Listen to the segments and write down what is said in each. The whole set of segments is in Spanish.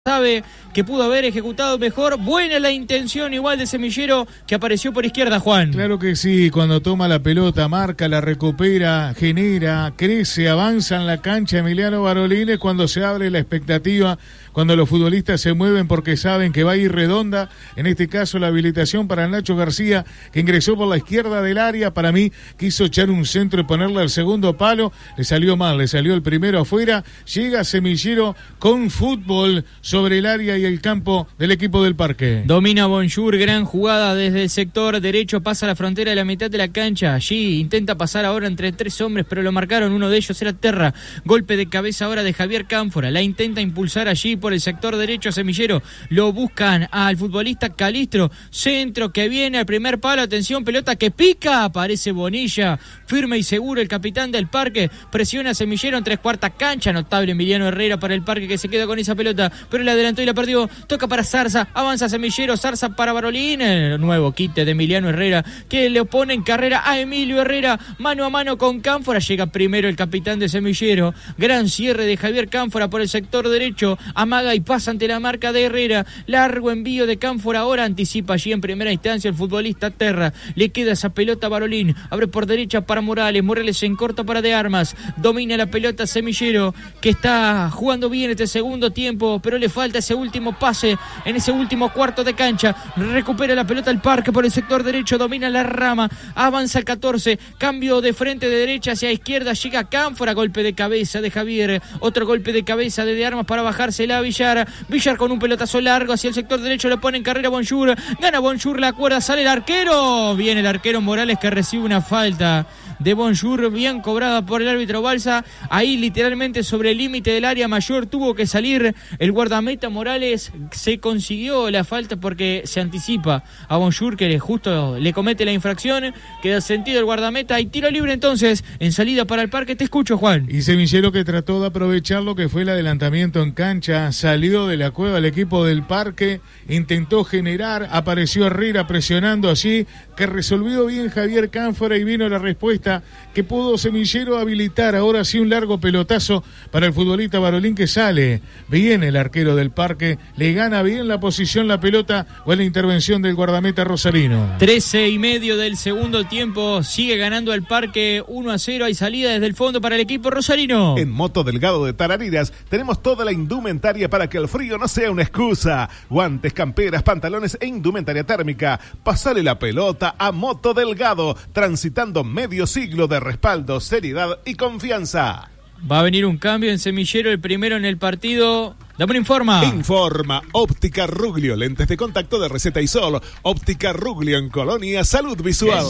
sabe que pudo haber ejecutado mejor. Buena la intención igual de Semillero, que apareció por izquierda, Juan. Claro que sí, cuando toma la pelota, marca, la recupera, genera, crece, avanza en la cancha Emiliano Barolín. Es cuando se abre la expectativa, cuando los futbolistas se mueven porque saben que va a ir redonda. En este caso la habilitación para Nacho García, que ingresó por la izquierda del área. Para mí quiso echar un centro y ponerle al segundo palo, le salió mal, le salió el primero afuera. Llega Semillero con fútbol sobre el área y el campo del equipo del Parque. Domina Bonjour, gran jugada desde el sector derecho, pasa a la frontera de la mitad de la cancha. Allí intenta pasar ahora entre tres hombres, pero lo marcaron, uno de ellos era Terra. Golpe de cabeza ahora de Javier Cánfora, la intenta impulsar allí por el sector derecho Semillero. Lo buscan al futbolista Calistro, centro que viene al primer palo, atención, pelota que pica, aparece Bonilla, firme y seguro el capitán del Parque, presiona a Semillero en 3/4 cancha, notable Emiliano Herrera para el Parque que se queda con esa pelota, pero le adelantó y la perdió, toca para Zarza, avanza Semillero, Zarza para Barolín, el nuevo quite de Emiliano Herrera que le opone en carrera a Emilio Herrera, mano a mano con Cánfora, llega primero el capitán de Semillero, gran cierre de Javier Cánfora por el sector derecho, amaga y pasa ante la marca de Herrera, largo envío de Cánfora, ahora anticipa allí en primera instancia el futbolista Terra, le queda esa pelota a Barolín, abre por derecha para Morales, Morales en corta para De Armas, domina la pelota Semillero, que está jugando bien este segundo tiempo, pero le falta ese último pase en ese último cuarto de cancha, recupera la pelota el Parque por el sector derecho, domina la rama, avanza el 14, cambio de frente de derecha hacia izquierda, llega Cánfora, golpe de cabeza de Javier, otro golpe de cabeza de Armas para bajársela a Villar con un pelotazo largo hacia el sector derecho, lo pone en carrera Bonjour, gana Bonjour la cuerda, sale el arquero, viene el arquero Morales que recibe una falta de Bonjour, bien cobrada por el árbitro Balsa, ahí literalmente sobre el límite del área mayor tuvo que salir el guardameta Morales, se consiguió la falta porque se anticipa a Bonjour que justo le comete la infracción, queda sentido el guardameta y tiro libre entonces en salida para el Parque. Te escucho, Juan. Y Semillero que trató de aprovechar lo que fue el adelantamiento en cancha, salió de la cueva el equipo del Parque, intentó generar, apareció Herrera presionando allí, que resolvió bien Javier Cánfora y vino la respuesta que pudo Semillero habilitar. Ahora sí un largo pelotazo para el futbolista Barolín que sale bien el arquero del Parque, le gana bien la posición la pelota, buena intervención del guardameta rosarino. 13:30 del segundo tiempo, sigue ganando el Parque 1-0, hay salida desde el fondo para el equipo rosarino. En Moto Delgado de Tarariras tenemos toda la indumentaria para que el frío no sea una excusa, guantes, camperas, pantalones e indumentaria térmica. Pasale la pelota a Moto Delgado, transitando medio siglo de respaldo, seriedad y confianza. Va a venir un cambio en Semillero, el primero en el partido. Dame un informa. Informa Óptica Ruglio, lentes de contacto de receta y sol. Óptica Ruglio en Colonia, salud visual.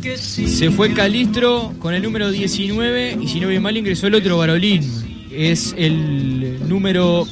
Se fue Calistro con el número 19 y si no bien mal ingresó el otro Barolín. Es el número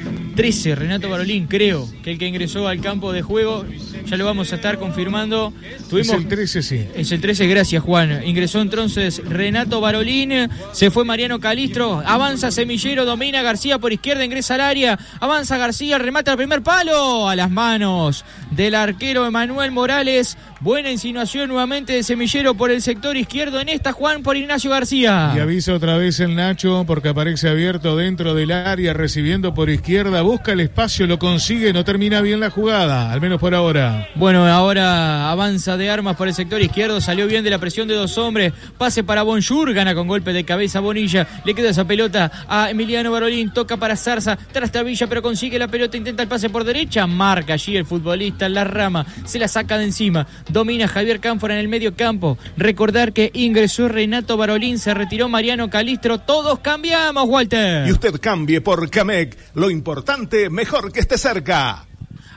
13, Renato Barolín, creo, que el que ingresó al campo de juego. Ya lo vamos a estar confirmando. Es el 13, sí. Es el 13, gracias, Juan. Ingresó entonces Renato Barolín, se fue Mariano Calistro, avanza Semillero, domina García por izquierda, ingresa al área, avanza García, remata al primer palo, a las manos del arquero Emanuel Morales. Buena insinuación nuevamente de Semillero por el sector izquierdo en esta, Juan, por Ignacio García. Y avisa otra vez el Nacho porque aparece abierto dentro del área, recibiendo por izquierda, busca el espacio, lo consigue, no termina bien la jugada, al menos por ahora. Bueno, ahora avanza De Armas por el sector izquierdo, salió bien de la presión de dos hombres, pase para Bonjour, gana con golpe de cabeza Bonilla, le queda esa pelota a Emiliano Barolín, toca para Zarza, trastabilla pero consigue la pelota, intenta el pase por derecha, marca allí el futbolista la rama, se la saca de encima, domina Javier Cánfora en el medio campo, recordar que ingresó Renato Barolín, se retiró Mariano Calistro, todos cambiamos, Walter. Y usted cambie por Camec, lo importante, mejor que esté cerca.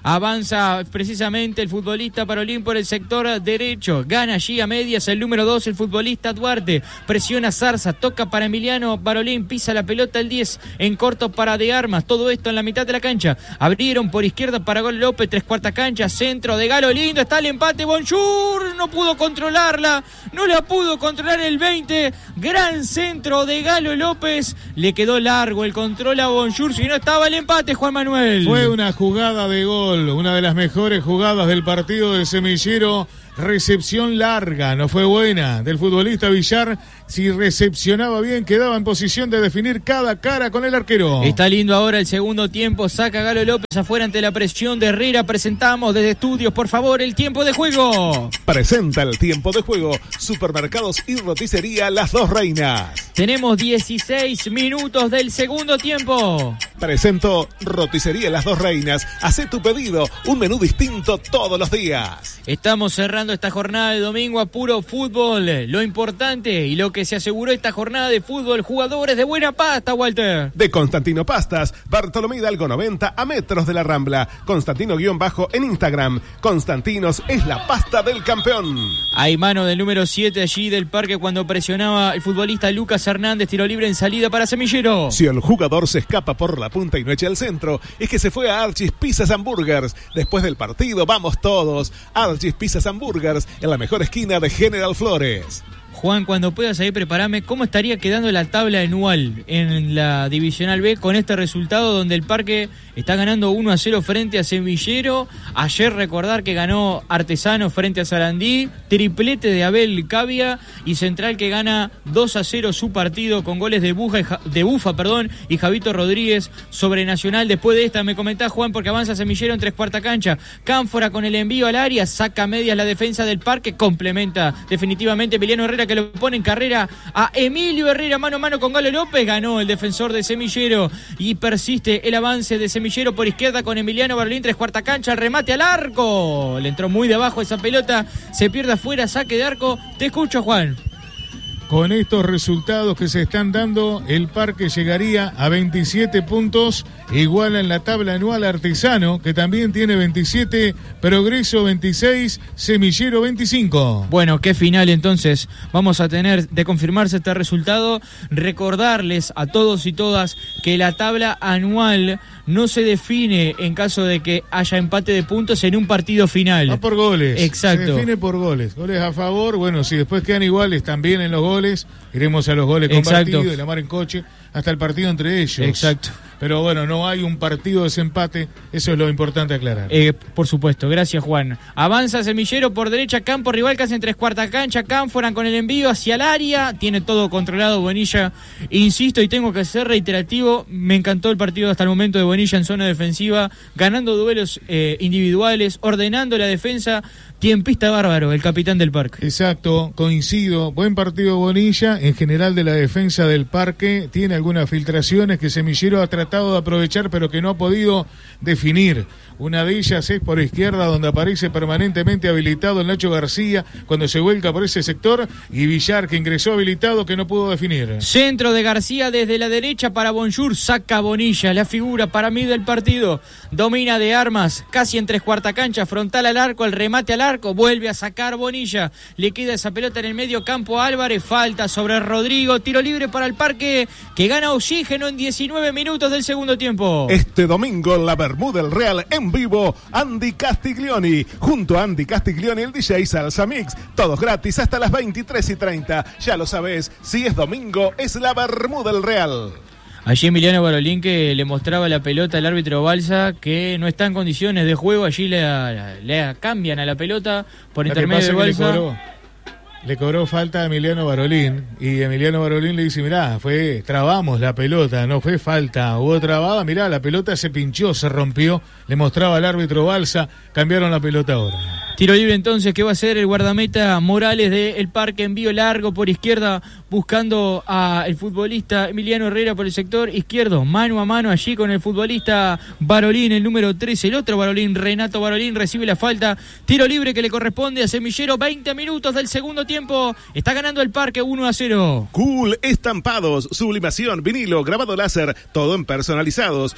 Avanza precisamente el futbolista Barolín por el sector derecho. Gana allí a medias el número 2, el futbolista Duarte. Presiona Zarza, toca para Emiliano Barolín, pisa la pelota el 10 en corto para De Armas. Todo esto en la mitad de la cancha. Abrieron por izquierda para Gol López, 3/4 cancha, centro de Galo, lindo, está el empate. Bonjour, no pudo controlarla, no la pudo controlar el 20. Gran centro de Galo López. Le quedó largo el control a Bonjour, si no estaba el empate, Juan Manuel. Fue una jugada de gol, una de las mejores jugadas del partido de Semillero. recepción larga, no fue buena, del futbolista Villar. Si recepcionaba bien, quedaba en posición de definir cada cara con el arquero. Está lindo ahora el segundo tiempo, saca Galo López afuera ante la presión de Herrera. Presentamos desde estudios, por favor, el tiempo de juego. Presenta el tiempo de juego, Supermercados y Roticería Las Dos Reinas. Tenemos 16 minutos del segundo tiempo. Presento Roticería Las Dos Reinas. Hacé tu pedido, un menú distinto todos los días. Estamos cerrando esta jornada de domingo a puro fútbol. Lo importante y lo que se aseguró esta jornada de fútbol, jugadores de buena pasta, Walter. De Constantino Pastas, Bartolomé Hidalgo 90 a metros de la Rambla. Constantino_ en Instagram. Constantinos es la pasta del campeón. Hay mano del número 7 allí del parque cuando presionaba el futbolista Lucas Hernández, tiro libre en salida para Semillero. Si el jugador se escapa por la punta y no echa el centro, es que se fue a Archie's Pizzas and Burgers. Después del partido vamos todos. Archie's Pizzas and Burgers en la mejor esquina de General Flores. Juan, cuando puedas ahí preparame, ¿cómo estaría quedando la tabla anual en la Divisional B con este resultado donde el Parque está ganando 1-0 frente a Semillero? Ayer recordar que ganó Artesano frente a Sarandí, triplete de Abel Cavia, y Central que gana 2-0 su partido con goles de Bufa y Javito Rodríguez sobre Nacional. Después de esta me comentás, Juan, porque avanza Semillero en 3/4 cancha. Cánfora con el envío al área, saca medias la defensa del Parque, complementa definitivamente Emiliano Herrera, que lo pone en carrera a Emilio Herrera, mano a mano con Galo López. Ganó el defensor de Semillero y persiste el avance de Semillero por izquierda con Emiliano Barolín, 3/4 cancha, el remate al arco, le entró muy de abajo esa pelota, se pierde afuera, saque de arco. Te escucho, Juan. Con estos resultados que se están dando, el Parque llegaría a 27 puntos, igual en la tabla anual Artesano, que también tiene 27, Progreso 26, Semillero 25. Bueno, qué final entonces vamos a tener de confirmarse este resultado. Recordarles a todos y todas que la tabla anual no se define en caso de que haya empate de puntos en un partido final. Va por goles. Exacto. Se define por goles. Goles a favor, bueno, si después quedan iguales también en los goles, iremos a los goles compartidos, de la mar en coche, hasta el partido entre ellos. Exacto. Pero bueno, no hay un partido de desempate, eso es lo importante aclarar. Por supuesto, gracias, Juan. Avanza Semillero por derecha, campo rival casi en 3/4 cancha, Cánfora con el envío hacia el área, tiene todo controlado Bonilla. Insisto y tengo que ser reiterativo, me encantó el partido hasta el momento de Bonilla en zona defensiva, ganando duelos individuales, ordenando la defensa, tiempista bárbaro, el capitán del Parque. Exacto, coincido, buen partido Bonilla, en general de la defensa del Parque, tiene algunas filtraciones que Semillero ha tratado de aprovechar pero que no ha podido definir. Una de ellas es por izquierda, donde aparece permanentemente habilitado el Nacho García cuando se vuelca por ese sector, y Villar, que ingresó habilitado, que no pudo definir. Centro de García desde la derecha para Bonjour, saca Bonilla, la figura para mí del partido. Domina de Armas, casi en 3/4 cancha, frontal al arco, el remate al arco, vuelve a sacar Bonilla, le queda esa pelota en el medio campo a Álvarez, falta sobre Rodrigo, tiro libre para el Parque, que gana oxígeno en 19 minutos del segundo tiempo. Este domingo la Bermuda del Real en vivo, Andy Castiglioni, junto a Andy Castiglioni el DJ Salsa Mix, todos gratis hasta las 23:30, ya lo sabes, si es domingo es la Bermuda del Real. Allí Emiliano Barolín, que le mostraba la pelota al árbitro Balsa, que no está en condiciones de juego, allí le cambian a la pelota por intermedio de Balsa. Le cobró falta a Emiliano Barolín, y Emiliano Barolín le dice, mirá, trabamos la pelota, no fue falta, hubo trabada, mirá, la pelota se pinchó, se rompió, le mostraba al árbitro Balsa, cambiaron la pelota ahora. Tiro libre entonces, que va a ser el guardameta Morales del Parque, envío largo por izquierda, buscando al futbolista Emiliano Herrera por el sector izquierdo, mano a mano allí con el futbolista Barolín, el número 13, el otro Barolín, Renato Barolín, recibe la falta, tiro libre que le corresponde a Semillero, 20 minutos del segundo tiempo, está ganando el Parque 1-0. Cool Estampados, sublimación, vinilo, grabado láser, todo en personalizados,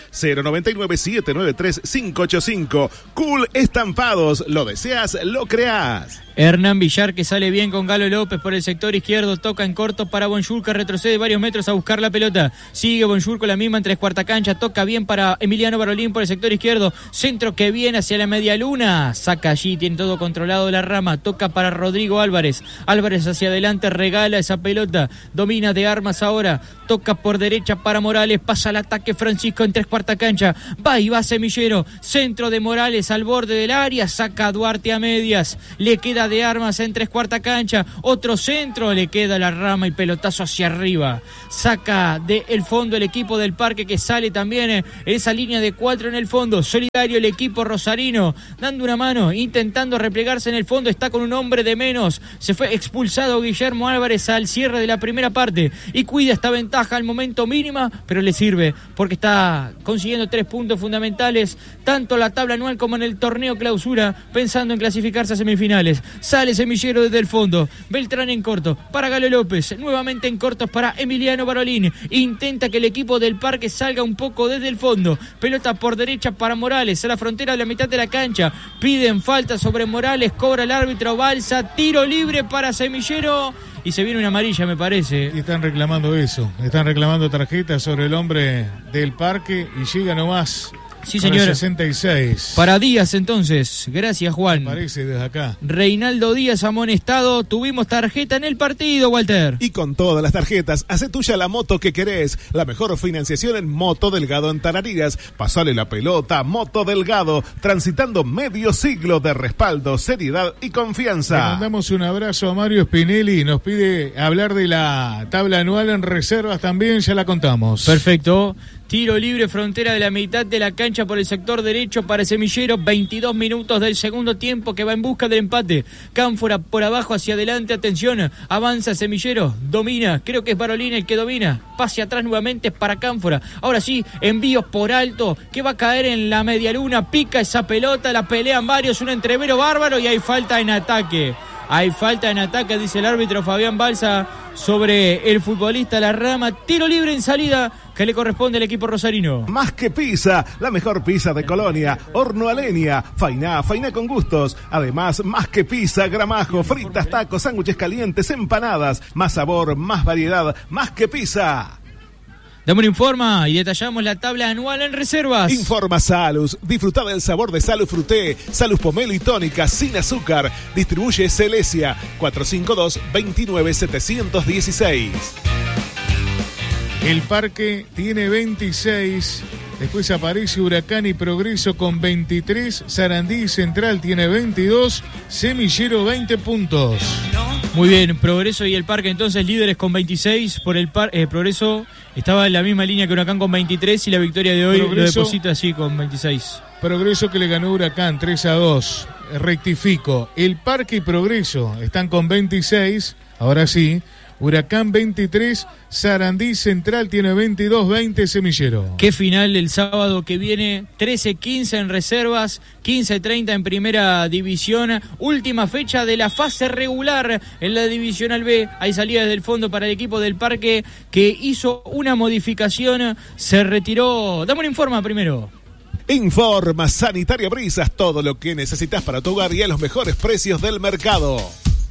099-793-585, Cool Estampados, lo deseas, lo creás. Hernán Villar, que sale bien con Galo López por el sector izquierdo, toca en corto para Bonjour, que retrocede varios metros a buscar la pelota, sigue Bonjour con la misma en 3/4 cancha, toca bien para Emiliano Barolín por el sector izquierdo, centro que viene hacia la media luna, saca allí, tiene todo controlado la rama, toca para Rodrigo Álvarez hacia adelante, regala esa pelota, domina de Armas ahora, toca por derecha para Morales, pasa al ataque Francisco en 3/4 cancha, va y va Semillero, centro de Morales al borde del área, saca Duarte a a medias, le queda de Armas en 3/4 cancha, otro centro, le queda la rama y pelotazo hacia arriba. Saca del fondo el equipo del Parque, que sale también en esa línea de 4 en el fondo. Solidario el equipo rosarino, dando una mano, intentando replegarse en el fondo, está con un hombre de menos. Se fue expulsado Guillermo Álvarez al cierre de la primera parte y cuida esta ventaja al momento mínima, pero le sirve porque está consiguiendo 3 puntos fundamentales, tanto en la tabla anual como en el torneo clausura, pensando en clasificarse a semifinales. Sale Semillero desde el fondo, Beltrán en corto para Galo López, nuevamente en cortos para Emiliano Barolín, intenta que el equipo del Parque salga un poco desde el fondo, pelota por derecha para Morales, a la frontera de la mitad de la cancha, piden falta sobre Morales, cobra el árbitro Balsa, tiro libre para Semillero y se viene una amarilla, me parece. Y están reclamando eso, están reclamando tarjetas sobre el hombre del Parque y llega nomás. Sí, señor. 66. Para Díaz, entonces. Gracias, Juan. Me parece desde acá. Reinaldo Díaz amonestado. Tuvimos tarjeta en el partido, Walter. Y con todas las tarjetas, hace tuya la moto que querés. La mejor financiación en Moto Delgado en Tarariras. Pasale la pelota, Moto Delgado. Transitando medio siglo de respaldo, seriedad y confianza. Le mandamos un abrazo a Mario Spinelli. Nos pide hablar de la tabla anual en reservas también. Ya la contamos. Perfecto. Tiro libre, frontera de la mitad de la cancha por el sector derecho para Semillero. 22 minutos del segundo tiempo, que va en busca del empate. Cánfora por abajo hacia adelante, atención. Avanza Semillero, domina. Creo que es Barolín el que domina. Pase atrás nuevamente para Cánfora. Ahora sí, envíos por alto, que va a caer en la media luna. Pica esa pelota, la pelean varios. Un entrevero bárbaro y hay falta en ataque. Hay falta en ataque, dice el árbitro Fabián Balsa, sobre el futbolista La Rama. Tiro libre en salida que le corresponde al equipo rosarino. Más que pizza, la mejor pizza de Colonia. Horno a leña, faina con gustos. Además, Más que pizza, gramajo, fritas, tacos, sándwiches calientes, empanadas. Más sabor, más variedad, Más que pizza. Damos un informa y detallamos la tabla anual en reservas. Informa Salus. Disfruta del sabor de Salus Fruté, Salus Pomelo y Tónica sin azúcar. Distribuye Celesia 452-29716. El Parque tiene 26. Después aparece Huracán y Progreso con 23. Sarandí y Central tiene 22. Semillero 20 puntos. Muy bien, Progreso y el Parque entonces líderes con 26. Por el Progreso estaba en la misma línea que Huracán con 23 y la victoria de hoy Progreso, lo deposita así con 26. Progreso que le ganó Huracán 3-2. Rectifico, el Parque y Progreso están con 26. Ahora sí. Huracán 23, Sarandí Central tiene 22, 20 Semillero. Qué final el sábado que viene, 13-15 en reservas, 15-30 en primera división, última fecha de la fase regular en la divisional B. Hay salida desde el fondo para el equipo del Parque que hizo una modificación, se retiró. Dame un informe primero. Informa Sanitaria Brisas, todo lo que necesitas para tu hogar y a los mejores precios del mercado.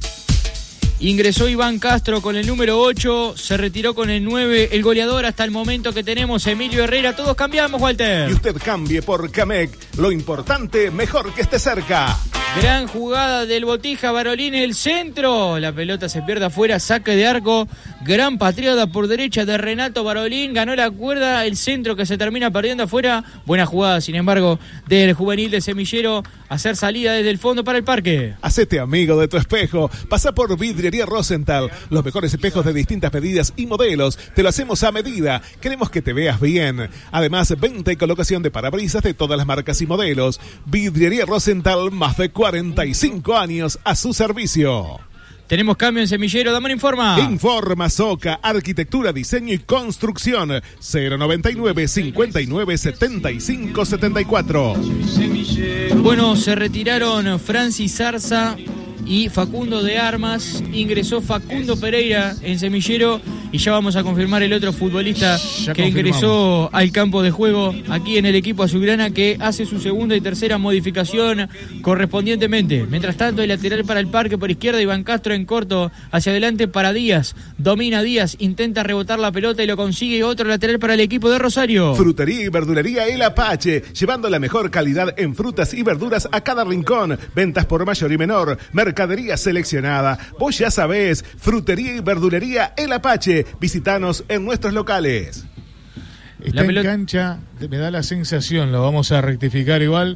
Ingresó Iván Castro con el número 8, se retiró con el 9, el goleador hasta el momento que tenemos, Emilio Herrera. Todos cambiamos, Walter. Y usted cambie por Camec, lo importante, mejor que esté cerca. Gran jugada del Botija, Barolín, el centro. La pelota se pierde afuera, saque de arco. Gran patriada por derecha de Renato Barolín. Ganó la cuerda, el centro que se termina perdiendo afuera. Buena jugada, sin embargo, del juvenil de Semillero. Hacer salida desde el fondo para el Parque. Hacete amigo de tu espejo. Pasa por Vidriería Rosenthal. Los mejores espejos de distintas medidas y modelos. Te lo hacemos a medida. Queremos que te veas bien. Además, venta y colocación de parabrisas de todas las marcas y modelos. Vidriería Rosenthal, más de 45 años a su servicio. Tenemos cambio en Semillero, dame un informa. Informa Soca, arquitectura, diseño y construcción. 099 59 75 74. Bueno, se retiraron Francis Zarza y Facundo de Armas. Ingresó Facundo Pereira en Semillero y ya vamos a confirmar el otro futbolista que ingresó al campo de juego aquí en el equipo azulgrana, que hace su segunda y tercera modificación correspondientemente. Mientras tanto, el lateral para el Parque por izquierda, Iván Castro en corto hacia adelante para Díaz. Domina Díaz, intenta rebotar la pelota y lo consigue. Otro lateral para el equipo de Rosario. Frutería y verdulería El Apache, llevando la mejor calidad en frutas y verduras a cada rincón. Ventas por mayor y menor, mercadería seleccionada. Vos ya sabés, Frutería y verdulería El Apache. Visítanos en nuestros locales. Está en cancha, me da la sensación, lo vamos a rectificar igual,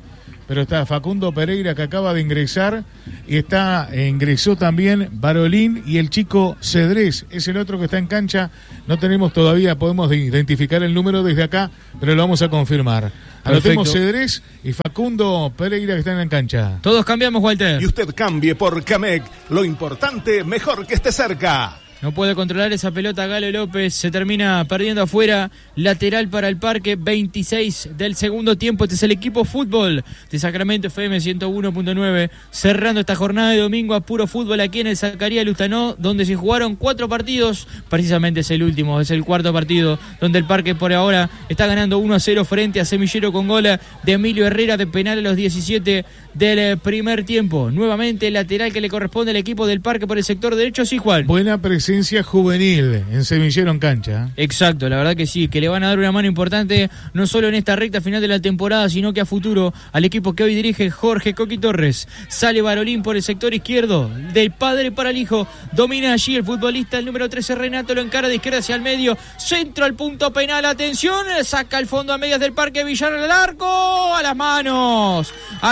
pero está Facundo Pereira, que acaba de ingresar, y ingresó también Barolín y el chico Cedrés, es el otro que está en cancha. No tenemos todavía, podemos identificar el número desde acá, pero lo vamos a confirmar. Anotemos Cedrés y Facundo Pereira, que están en cancha. Todos cambiamos, Walter. Y usted cambie por Camec. Lo importante, mejor que esté cerca. No puede controlar esa pelota Galo López, se termina perdiendo afuera, lateral para el Parque, 26 del segundo tiempo. Este es el equipo fútbol de Sacramento FM 101.9, cerrando esta jornada de domingo a puro fútbol aquí en el Zacarías Lustanó, donde se jugaron 4 partidos, precisamente es el último, es el cuarto partido, donde el Parque por ahora está ganando 1-0 frente a Semillero con gol de Emilio Herrera de penal a los 17 del primer tiempo. Nuevamente lateral que le corresponde al equipo del Parque por el sector derecho, sí, Juan. Buena presencia juvenil en Semillero en cancha. Exacto, la verdad que sí, que le van a dar una mano importante, no solo en esta recta final de la temporada, sino que a futuro al equipo que hoy dirige Jorge Coqui Torres. Sale Barolín por el sector izquierdo, del padre para el hijo, domina allí el futbolista, el número 13 Renato, lo encara de izquierda hacia el medio, centro al punto penal, atención, saca al fondo a medias del Parque, Villar al arco, a las manos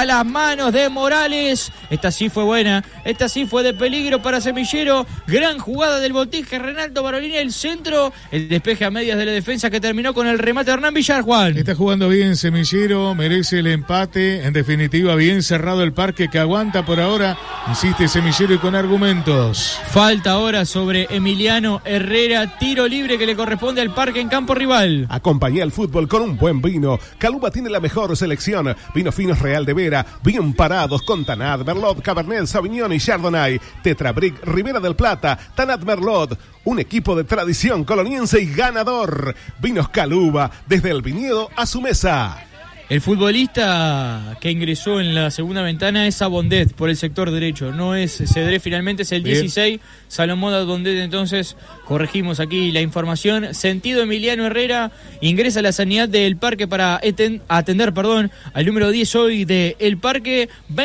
de Morales. Esta sí fue buena, esta sí fue de peligro para Semillero, gran jugada del voltige Renato Barolín, el centro, el despeje a medias de la defensa que terminó con el remate de Hernán Villar, Juan. Está jugando bien Semillero, merece el empate, en definitiva bien cerrado el Parque, que aguanta por ahora, insiste Semillero y con argumentos. Falta ahora sobre Emiliano Herrera, tiro libre que le corresponde al Parque en campo rival. Acompaña el fútbol con un buen vino. Caluba tiene la mejor selección, vinos finos Real de Vera, bien parados con Tanat, Merlot, Cabernet Sauvignon y Chardonnay, Tetrabric, Ribera del Plata, Tanat Merlot, un equipo de tradición coloniense y ganador. Vinos Caluba, desde el viñedo a su mesa. El futbolista que ingresó en la segunda ventana es Abondet por el sector derecho, no es Cedrés, finalmente es el 16, Salomón Abondet. Entonces corregimos aquí la información. Sentido Emiliano Herrera, ingresa a la sanidad del Parque para atender al número 10 hoy de El Parque,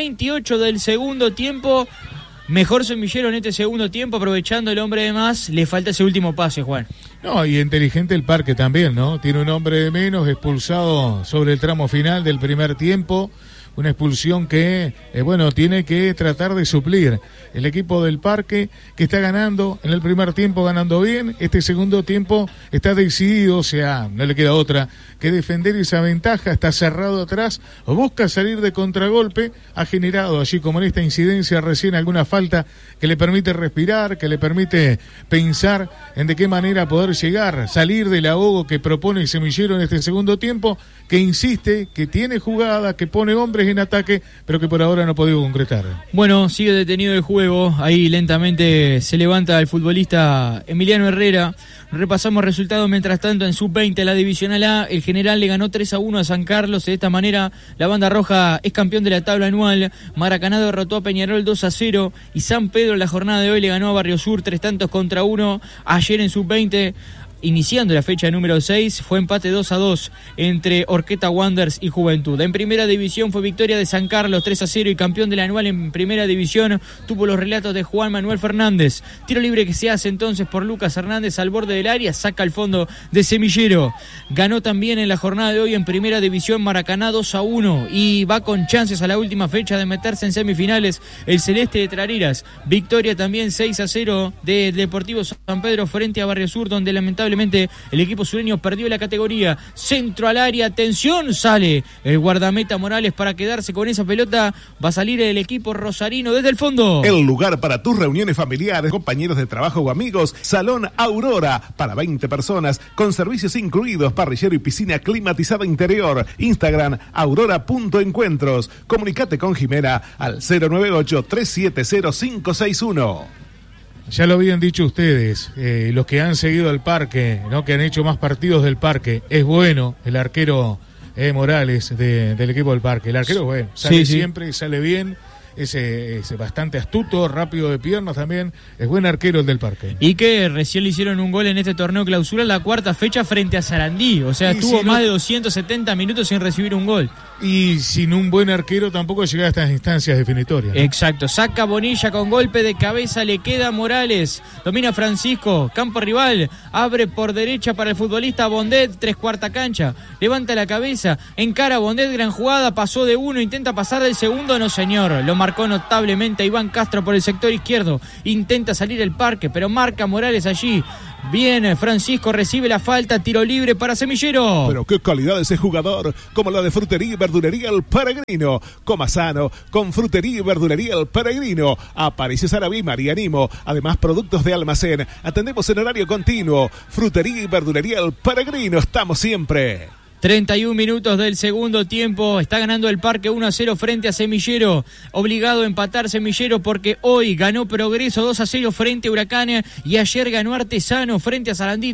28 del segundo tiempo. Mejor Semillero en este segundo tiempo, aprovechando el hombre de más. Le falta ese último pase, Juan. No, y inteligente el Parque también, ¿no? Tiene un hombre de menos, expulsado sobre el tramo final del primer tiempo. Una expulsión que, tiene que tratar de suplir el equipo del Parque, que está ganando en el primer tiempo, ganando bien. Este segundo tiempo está decidido, o sea, no le queda otra que defender esa ventaja. Está cerrado atrás, busca salir de contragolpe. Ha generado allí, como en esta incidencia recién, alguna falta que le permite respirar, que le permite pensar en de qué manera poder llegar, salir del ahogo que propone el Semillero en este segundo tiempo, que insiste, que tiene jugada, que pone hombres en ataque, pero que por ahora no ha podido concretar. Bueno, sigue detenido el juego, ahí lentamente se levanta el futbolista Emiliano Herrera. Repasamos resultados mientras tanto en sub-20 la divisional A. El General le ganó 3-1 a San Carlos. De esta manera la banda roja es campeón de la tabla anual. Maracaná derrotó a Peñarol 2-0 y San Pedro en la jornada de hoy le ganó a Barrio Sur 3-1. Ayer en sub-20, iniciando la fecha número 6, fue empate 2-2 entre Orqueta Wanderers y Juventud. En primera división fue victoria de San Carlos 3-0 y campeón del anual en primera división tuvo los relatos de Juan Manuel Fernández. Tiro libre que se hace entonces por Lucas Hernández al borde del área, saca al fondo de Semillero. Ganó también en la jornada de hoy en primera división Maracaná 2-1 y va con chances a la última fecha de meterse en semifinales el Celeste de Trariras. Victoria también 6-0 de Deportivo San Pedro frente a Barrio Sur, donde lamentablemente el equipo sureño perdió la categoría. Centro al área, atención, sale el guardameta Morales para quedarse con esa pelota. Va a salir el equipo rosarino desde el fondo. El lugar para tus reuniones familiares, compañeros de trabajo o amigos, Salón Aurora, para 20 personas, con servicios incluidos, parrillero y piscina climatizada interior. Instagram, aurora.encuentros. Comunicate con Jimena al 098-370-561. Ya lo habían dicho ustedes, los que han seguido al Parque, ¿no? Que han hecho más partidos del Parque. Es bueno el arquero Morales del equipo del Parque. El arquero es bueno, sale siempre, sale bien es bastante astuto, rápido de piernas también, es buen arquero el del Parque. Y que recién le hicieron un gol en este torneo clausura en la cuarta fecha frente a Sarandí, o sea, estuvo más de 270 minutos sin recibir un gol. Y sin un buen arquero tampoco llega a estas instancias definitorias, ¿no? Exacto, saca Bonilla con golpe de cabeza, le queda Morales, domina Francisco, campo rival, abre por derecha para el futbolista Bondet, 3/4 cancha, levanta la cabeza, encara Bondet, gran jugada, pasó de uno, intenta pasar del segundo, no señor, lo marcó notablemente Iván Castro por el sector izquierdo, intenta salir el Parque, pero marca Morales allí. Bien, Francisco recibe la falta, tiro libre para Semillero. Pero qué calidad ese jugador, como la de Frutería y Verdulería El Peregrino. Coma sano, con Frutería y Verdulería El Peregrino. Aparicio Sarabí, Marianimo. Además, productos de almacén. Atendemos en horario continuo. Frutería y Verdulería El Peregrino. Estamos siempre. 31 minutos del segundo tiempo, está ganando el Parque 1-0 frente a Semillero, obligado a empatar Semillero porque hoy ganó Progreso 2-0 frente a Huracán y ayer ganó Artesano frente a Sarandí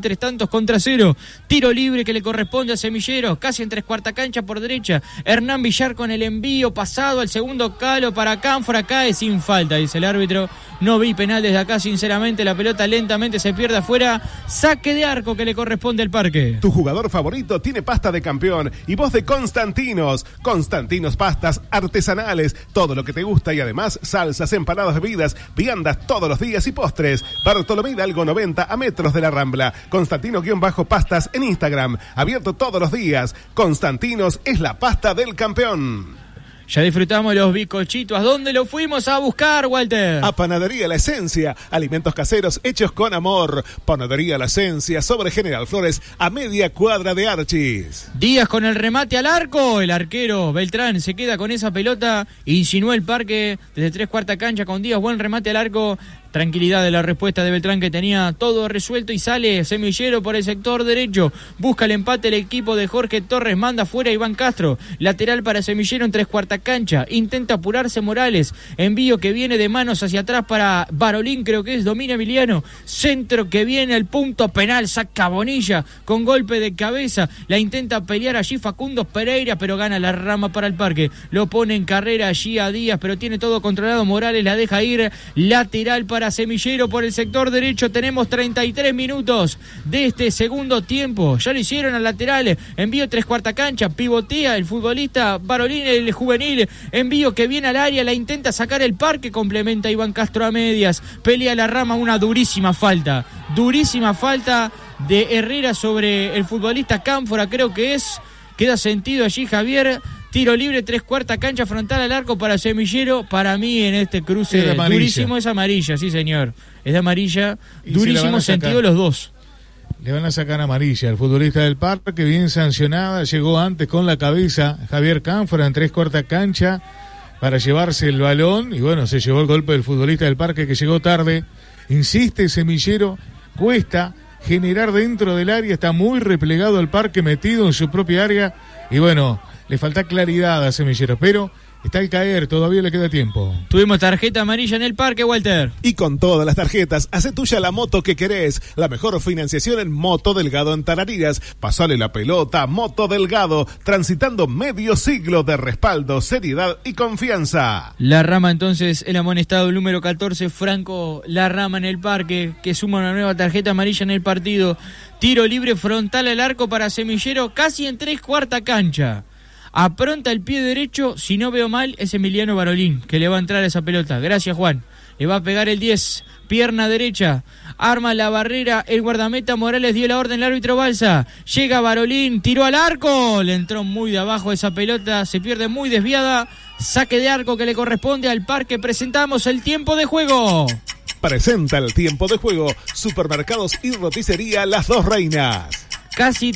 3-0, tiro libre que le corresponde a Semillero, casi en 3/4 cancha por derecha, Hernán Villar con el envío pasado al segundo calo para Cánfora, cae sin falta, dice el árbitro, no vi penal desde acá sinceramente, la pelota lentamente se pierde afuera, saque de arco que le corresponde al Parque. Tu jugador favorito tiene pasta de campeón y vos de Constantinos. Constantinos pastas artesanales, todo lo que te gusta y además salsas, empanadas, bebidas, viandas todos los días y postres. Bartolomé Hidalgo 90 a metros de la Rambla. Constantino-pastas en Instagram, abierto todos los días. Constantinos es la pasta del campeón. Ya disfrutamos los bizcochitos. ¿A dónde lo fuimos a buscar, Walter? A Panadería La Esencia. Alimentos caseros hechos con amor. Panadería La Esencia sobre General Flores a media cuadra de Archis. Díaz con el remate al arco. El arquero Beltrán se queda con esa pelota. Insinuó el Parque desde 3/4 cancha con Díaz. Buen remate al arco. Tranquilidad de la respuesta de Beltrán que tenía todo resuelto y sale Semillero por el sector derecho. Busca el empate el equipo de Jorge Torres. Manda fuera Iván Castro. Lateral para Semillero en 3/4 cancha. Intenta apurarse Morales. Envío que viene de manos hacia atrás para Barolín, creo que es. Domina Emiliano. Centro que viene al punto penal. Saca Bonilla con golpe de cabeza. La intenta pelear allí Facundo Pereira, pero gana la rama para el Parque. Lo pone en carrera allí a Díaz, pero tiene todo controlado. Morales la deja ir. Lateral para Semillero por el sector derecho. Tenemos 33 minutos de este segundo tiempo. Ya lo hicieron al lateral. Envío 3/4 cancha. Pivotea el futbolista Barolín, el juvenil. Envío que viene al área. La intenta sacar el Parque. Complementa Iván Castro a medias. Pelea la rama. Una durísima falta. Durísima falta de Herrera sobre el futbolista Cánfora. Creo que es. Queda sentido allí Javier. Tiro libre, 3/4 cancha frontal al arco para Semillero. Para mí en este cruce durísimo es amarilla, sí señor. Es de amarilla, y durísimo sentido los dos. Le van a sacar amarilla al futbolista del Parque, bien sancionada. Llegó antes con la cabeza Javier Cánfora en 3/4 cancha para llevarse el balón. Y bueno, se llevó el golpe del futbolista del Parque que llegó tarde. Insiste Semillero, cuesta generar dentro del área. Está muy replegado el Parque, metido en su propia área. Y bueno, le falta claridad a Semillero, pero está al caer, todavía le queda tiempo. Tuvimos tarjeta amarilla en el Parque, Walter. Y con todas las tarjetas, hace tuya la moto que querés. La mejor financiación en Moto Delgado en Tarariras. Pasale la pelota, Moto Delgado, transitando medio siglo de respaldo, seriedad y confianza. La Rama entonces, el amonestado número 14, Franco La Rama en el Parque, que suma una nueva tarjeta amarilla en el partido. Tiro libre frontal al arco para Semillero, casi en 3/4 cancha. Apronta el pie derecho, si no veo mal, es Emiliano Barolín, que le va a entrar a esa pelota. Gracias, Juan. Le va a pegar el 10, pierna derecha, arma la barrera, el guardameta Morales dio la orden, el árbitro Balsa. Llega Barolín, tiró al arco, le entró muy de abajo esa pelota, se pierde muy desviada. Saque de arco que le corresponde al Parque. Presentamos el tiempo de juego. Presenta el tiempo de juego. Supermercados y roticería Las Dos Reinas. Casi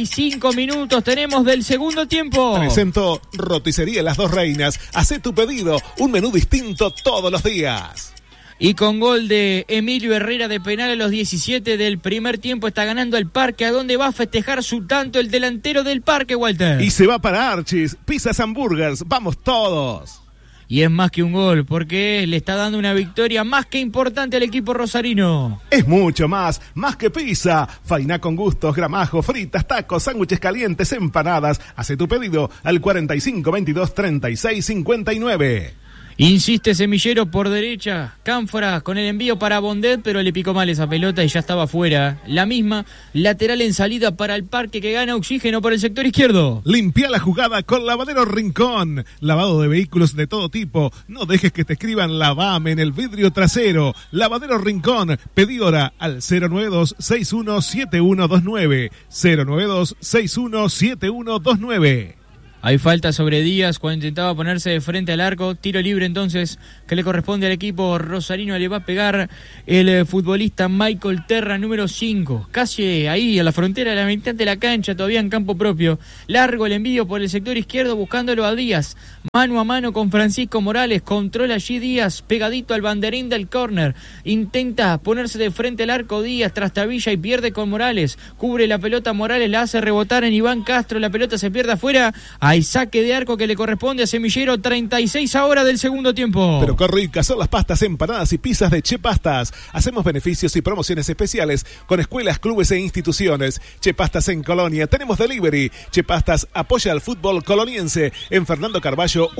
35 minutos tenemos del segundo tiempo. Presento Roticería Las Dos Reinas. Hacé tu pedido, un menú distinto todos los días. Y con gol de Emilio Herrera de penal a los 17 del primer tiempo está ganando el Parque. ¿A dónde va a festejar su tanto el delantero del Parque, Walter? Y se va para Archis, Pizzas Hamburgers, vamos todos. Y es más que un gol, porque le está dando una victoria más que importante al equipo rosarino. Es mucho más que pizza. Faina con gustos, gramajo, fritas, tacos, sándwiches calientes, empanadas. Hace tu pedido al 45 22 36 59. Insiste Semillero por derecha, Cánfora con el envío para Bondet, pero le picó mal esa pelota y ya estaba fuera. La misma, lateral en salida para el Parque que gana oxígeno por el sector izquierdo. Limpia la jugada con Lavadero Rincón. Lavado de vehículos de todo tipo. No dejes que te escriban lavame en el vidrio trasero. Lavadero Rincón. Pedí hora al 092-617129. 092-617129. Hay falta sobre Díaz cuando intentaba ponerse de frente al arco. Tiro libre entonces que le corresponde al equipo rosarino. Le va a pegar el futbolista Michael Terra, número 5. Casi ahí a la frontera de la mitad de la cancha, todavía en campo propio. Largo el envío por el sector izquierdo buscándolo a Díaz. Mano a mano con Francisco Morales. Controla allí Díaz pegadito al banderín del córner. Intenta ponerse de frente al arco Díaz, trastabilla y pierde con Morales. Cubre la pelota Morales, la hace rebotar en Iván Castro. La pelota se pierde afuera. Hay saque de arco que le corresponde a Semillero, 36 ahora del segundo tiempo. Pero qué ricas son las pastas, empanadas y pizzas de Che Pastas. Hacemos beneficios y promociones especiales con escuelas, clubes e instituciones. Che Pastas en Colonia, tenemos delivery. Che Pastas apoya al fútbol coloniense en Fernando Carballo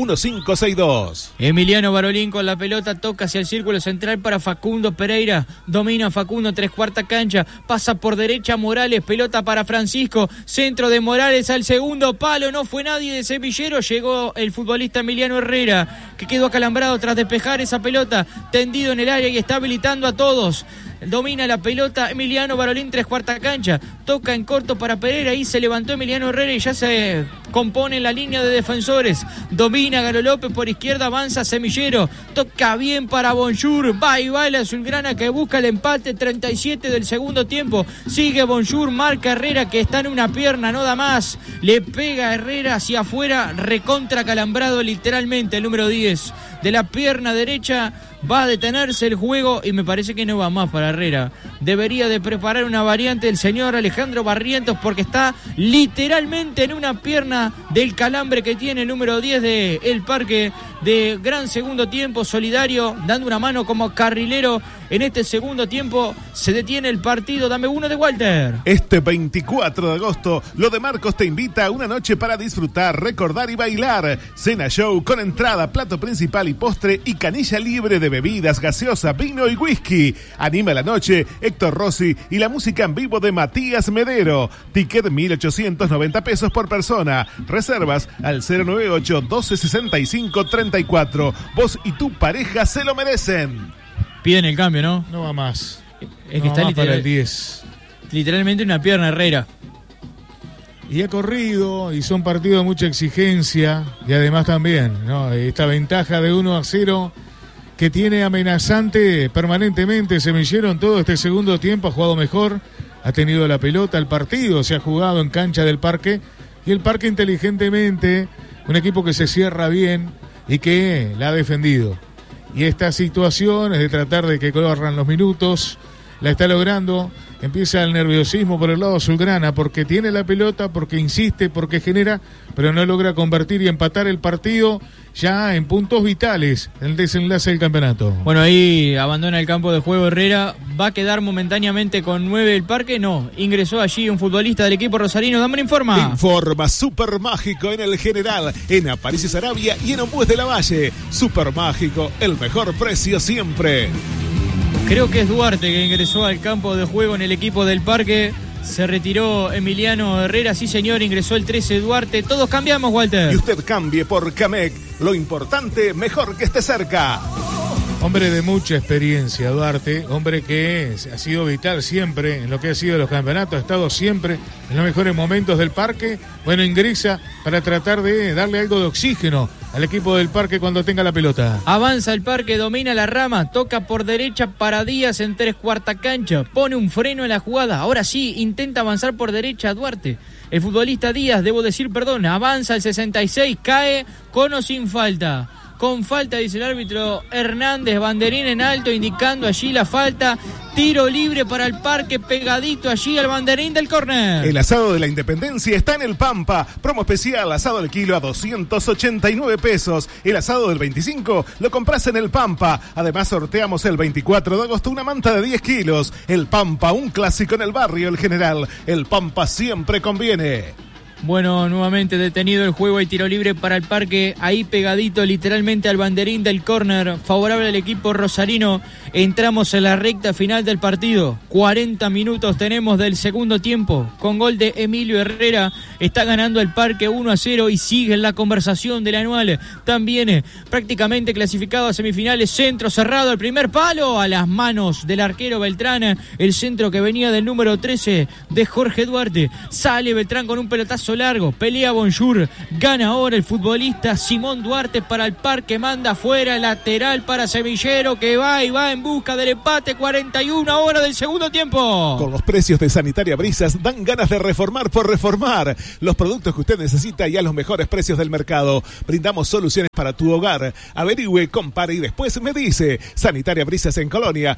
1562. Emiliano Barolín con la pelota, toca hacia el círculo central para Facundo Pereira. Domina Facundo, 3/4 cancha. Pasa por derecha Morales, pelota para Francisco. Centro de Morales al segundo palo, no fue nadie de Semillero, llegó el futbolista Emiliano Herrera, que quedó acalambrado tras despejar esa pelota, tendido en el área y está habilitando a todos. Domina la pelota Emiliano Barolín, 3/4 cancha, toca en corto para Pereira y se levantó Emiliano Herrera y ya se compone en la línea de defensores. Domina Galo López por izquierda, avanza Semillero, toca bien para Bonjour, va y va la azulgrana que busca el empate, 37 del segundo tiempo. Sigue Bonjour, marca Herrera que está en una pierna, no da más, le pega Herrera hacia afuera, recontra calambrado literalmente el número 10 de la pierna derecha. Va a detenerse el juego y me parece que no va más para Herrera. Debería de preparar una variante el señor Alejandro Barrientos porque está literalmente en una pierna del calambre que tiene el número 10 de El Parque. De gran segundo tiempo, solidario, dando una mano como carrilero. En este segundo tiempo se detiene el partido. Dame uno de Walter. Este 24 de agosto, Lo de Marcos te invita a una noche para disfrutar, recordar y bailar. Cena show con entrada, plato principal y postre y canilla libre de bebidas, gaseosa, vino y whisky. Anima la noche Héctor Rossi y la música en vivo de Matías Medero. Ticket 1.890 pesos por persona. Reservas al 098-1265-34. Vos y tu pareja se lo merecen. Piden el cambio, ¿no? No va más. Es que está para el 10. Literalmente una pierna Herrera. Y ha corrido, y son partidos de mucha exigencia, y además también, ¿no? Esta ventaja de 1-0 que tiene amenazante permanentemente. Semillero en todo este segundo tiempo ha jugado mejor, ha tenido la pelota, el partido se ha jugado en cancha del Parque, y el Parque inteligentemente, un equipo que se cierra bien y que la ha defendido. Y esta situación es de tratar de que corran los minutos, la está logrando. Empieza el nerviosismo por el lado azulgrana porque tiene la pelota, porque insiste, porque genera, pero no logra convertir y empatar el partido ya en puntos vitales en el desenlace del campeonato. Bueno, ahí abandona el campo de juego Herrera. ¿Va a quedar momentáneamente con 9 el Parque? No, ingresó allí un futbolista del equipo rosarino. Dame informa. Informa Super Mágico en el General, en Aparicio Sarabia y en Ombues de la Valle. Super Mágico, el mejor precio siempre. Creo que es Duarte que ingresó al campo de juego en el equipo del Parque. Se retiró Emiliano Herrera, sí señor, ingresó el 13 Duarte. Todos cambiamos, Walter. Y usted cambie por Camec. Lo importante, mejor que esté cerca. Hombre de mucha experiencia, Duarte, hombre que ha sido vital siempre en lo que ha sido los campeonatos, ha estado siempre en los mejores momentos del Parque. Bueno, ingresa para tratar de darle algo de oxígeno al equipo del Parque cuando tenga la pelota. Avanza el Parque, domina la rama, toca por derecha para Díaz en 3/4 cancha, pone un freno en la jugada, ahora sí, intenta avanzar por derecha Duarte. El futbolista Díaz, debo decir perdón, avanza el 66, cae con o sin falta. Con falta, dice el árbitro Hernández, banderín en alto indicando allí la falta. Tiro libre para el Parque, pegadito allí al banderín del córner. El asado de la Independencia está en el Pampa. Promo especial, asado al kilo a 289 pesos. El asado del 25 lo compras en el Pampa. Además sorteamos el 24 de agosto una manta de 10 kilos. El Pampa, un clásico en el barrio El General. El Pampa siempre conviene. Bueno, nuevamente detenido el juego y tiro libre para el Parque, ahí pegadito literalmente al banderín del córner, favorable al equipo rosarino. Entramos en la recta final del partido, 40 minutos tenemos del segundo tiempo, con gol de Emilio Herrera, está ganando el Parque 1-0 y sigue en la conversación del anual, también prácticamente clasificado a semifinales, centro cerrado, el primer palo a las manos del arquero Beltrán, el centro que venía del número 13 de Jorge Duarte, sale Beltrán con un pelotazo largo, pelea Bonjour, gana ahora el futbolista Simón Duarte para el Parque, manda afuera, lateral para Semillero que va y va en busca del empate, 41 horas del segundo tiempo. Con los precios de Sanitaria Brisas dan ganas de reformar por reformar. Los productos que usted necesita y a los mejores precios del mercado. Brindamos soluciones para tu hogar. Averigüe, compare y después me dice. Sanitaria Brisas en Colonia,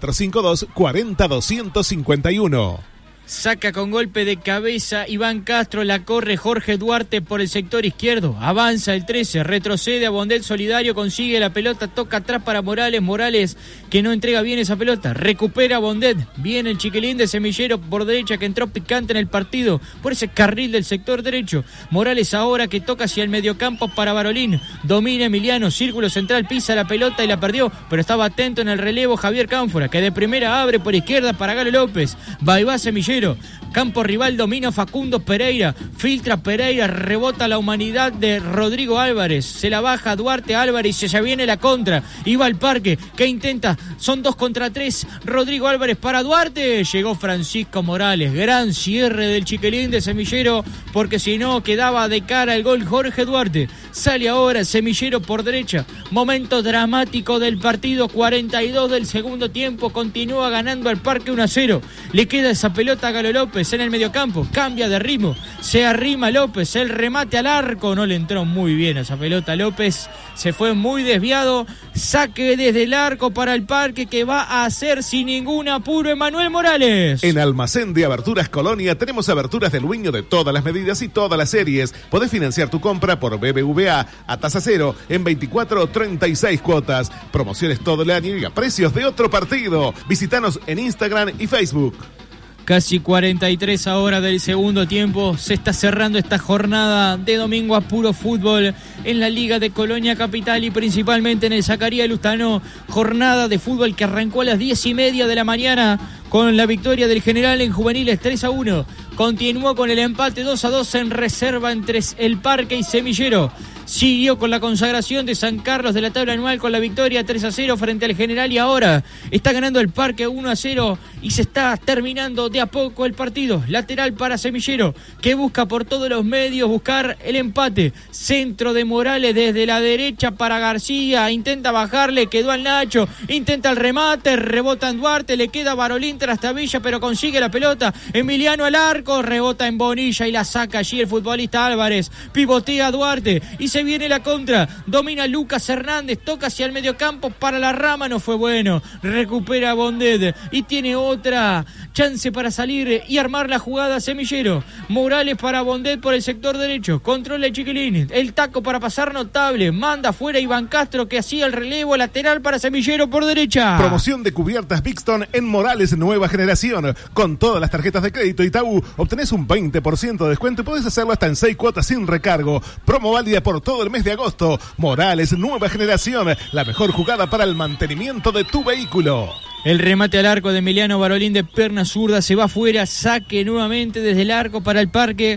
452-40-251. Saca con golpe de cabeza Iván Castro, la corre Jorge Duarte por el sector izquierdo, avanza el 13, retrocede a Bondet Solidario, consigue la pelota, toca atrás para Morales que no entrega bien esa pelota, recupera Bondet, viene el chiquilín de Semillero por derecha que entró picante en el partido, por ese carril del sector derecho, Morales ahora que toca hacia el mediocampo para Barolín, domina Emiliano, círculo central, pisa la pelota y la perdió, pero estaba atento en el relevo Javier Cánfora, que de primera abre por izquierda para Galo López, va y va Semillero, campo rival, domina Facundo Pereira, filtra Pereira, rebota la humanidad de Rodrigo Álvarez, se la baja Duarte Álvarez y se viene la contra, iba al Parque, que intenta, son 2 contra 3, Rodrigo Álvarez para Duarte, llegó Francisco Morales, gran cierre del chiquilín de Semillero, porque si no quedaba de cara el gol Jorge Duarte, sale ahora Semillero por derecha, momento dramático del partido, 42 del segundo tiempo, continúa ganando al Parque 1-0, le queda esa pelota a Galo López en el mediocampo, cambia de ritmo, se arrima López, el remate al arco, no le entró muy bien a esa pelota López, se fue muy desviado, saque desde el arco para el Parque que va a hacer sin ningún apuro Emanuel Morales. En Almacén de Aberturas Colonia tenemos aberturas del Luño de todas las medidas y todas las series. Podés financiar tu compra por BBVA a tasa cero en 24 o 36 cuotas. Promociones todo el año y a precios de otro partido. Visítanos en Instagram y Facebook. Casi 43 horas del segundo tiempo, se está cerrando esta jornada de domingo a puro fútbol en la Liga de Colonia Capital y principalmente en el Zacarías Lustano, jornada de fútbol que arrancó a las 10:30 de la mañana con la victoria del General en juveniles 3-1, continuó con el empate 2-2 en reserva entre el Parque y Semillero. Siguió con la consagración de San Carlos de la tabla anual con la victoria 3-0 frente al General y ahora está ganando el Parque 1-0 y se está terminando de a poco el partido. Lateral para Semillero que busca por todos los medios buscar el empate. Centro de Morales desde la derecha para García, intenta bajarle, quedó al Nacho, intenta el remate, rebota en Duarte, le queda Barolín tras Villa pero consigue la pelota. Emiliano al arco, rebota en Bonilla y la saca allí el futbolista Álvarez, pivotea Duarte y se viene la contra, domina Lucas Hernández, toca hacia el mediocampo para la rama, no fue bueno, recupera Bondet y tiene otra chance para salir y armar la jugada Semillero. Morales para Bondet por el sector derecho, controla el chiquilín, el taco para pasar notable, manda afuera Iván Castro que hacía el relevo lateral para Semillero por derecha. Promoción de cubiertas Bixton en Morales Nueva Generación. Con todas las tarjetas de crédito Itaú obtenés un 20% de descuento y podés hacerlo hasta en 6 cuotas sin recargo. Promo válida por todo el mes de agosto. Morales Nueva Generación, la mejor jugada para el mantenimiento de tu vehículo. El remate al arco de Emiliano Barolín de pierna zurda se va afuera, saque nuevamente desde el arco para el Parque.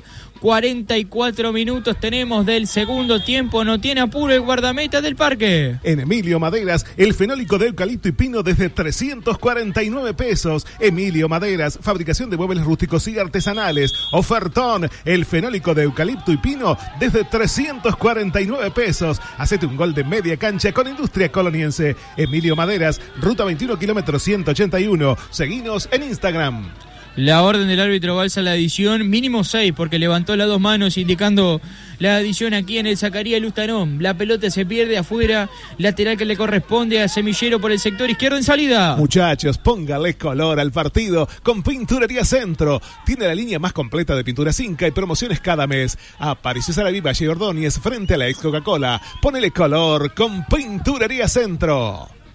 44 minutos tenemos del segundo tiempo, no tiene apuro el guardameta del Parque. En Emilio Maderas, el fenólico de eucalipto y pino desde 349 pesos. Emilio Maderas, fabricación de muebles rústicos y artesanales. Ofertón, el fenólico de eucalipto y pino desde 349 pesos. Hacete un gol de media cancha con Industria Coloniense. Emilio Maderas, ruta 21, kilómetro 181. Seguinos en Instagram. La orden del árbitro balsa la adición, mínimo 6, porque levantó las dos manos indicando la adición aquí en el Zacarías Lustanón. La pelota se pierde afuera, lateral que le corresponde a Semillero por el sector izquierdo en salida. Muchachos, póngale color al partido con Pinturería Centro. Tiene la línea más completa de pinturas Inca y promociones cada mes. Apareció Saraví, Valle Ordóñez, frente a la ex Coca-Cola. Ponele color con Pinturería Centro.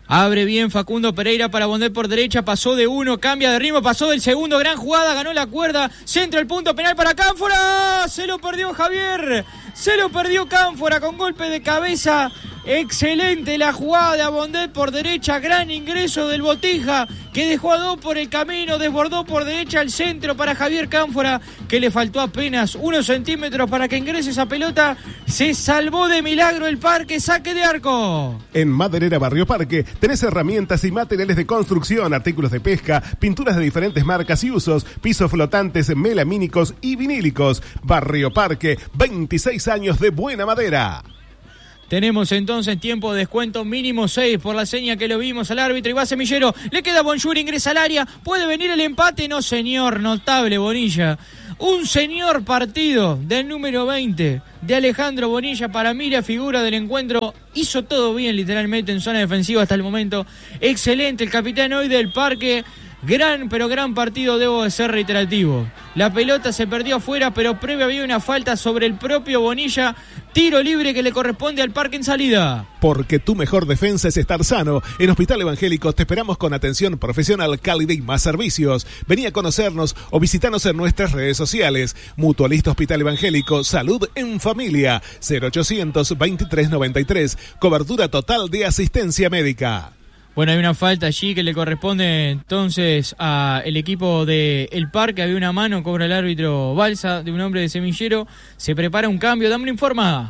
Abre bien Facundo Pereira para Bondet por derecha, pasó de uno, cambia de ritmo, pasó del segundo, gran jugada, ganó la cuerda, centro el punto penal para Cánfora, se lo perdió Javier, se lo perdió Cánfora con golpe de cabeza. Excelente la jugada de Abondet por derecha, gran ingreso del Botija que dejó a dos por el camino, desbordó por derecha al centro para Javier Cánfora, que le faltó apenas unos centímetros para que ingrese esa pelota. Se salvó de milagro el Parque, saque de arco. En Maderera Barrio Parque tenés herramientas y materiales de construcción, artículos de pesca, pinturas de diferentes marcas y usos, pisos flotantes, melamínicos y vinílicos. Barrio Parque, 26 años de buena madera. Tenemos entonces tiempo de descuento mínimo 6 por la seña que lo vimos al árbitro y va Semillero, le queda Bonjour, ingresa al área, puede venir el empate, no señor, notable Bonilla. Un señor partido del número 20 de Alejandro Bonilla, para mí la figura del encuentro, hizo todo bien literalmente en zona defensiva hasta el momento, excelente el capitán hoy del Parque. Gran, pero gran partido, debo de ser reiterativo. La pelota se perdió afuera, pero previo había una falta sobre el propio Bonilla. Tiro libre que le corresponde al Parque en salida. Porque tu mejor defensa es estar sano. En Hospital Evangélico te esperamos con atención profesional, cálida y más servicios. Vení a conocernos o visitanos en nuestras redes sociales. Mutualista Hospital Evangélico, salud en familia. 0800 2393. Cobertura total de asistencia médica. Bueno, hay una falta allí que le corresponde entonces al equipo de El Parque. Había una mano, cobra el árbitro Balsa de un hombre de Semillero. Se prepara un cambio, dame una informada.